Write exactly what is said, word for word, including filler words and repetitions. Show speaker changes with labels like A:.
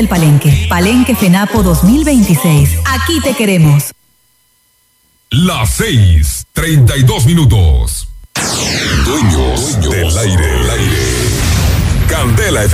A: El Palenque. Palenque FENAPO dos mil veintiséis. Aquí te queremos.
B: Las seis, treinta y dos minutos. Dueños, Dueños del aire. Candela F M.